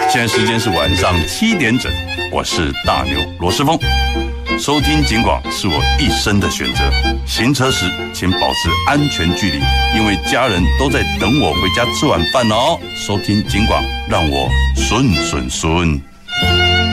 现在时间是晚上7点整，我是大牛罗世峰。收听警广是我一生的选择。行车时请保持安全距离，因为家人都在等我回家吃晚饭哦。收听警广，让我顺顺顺。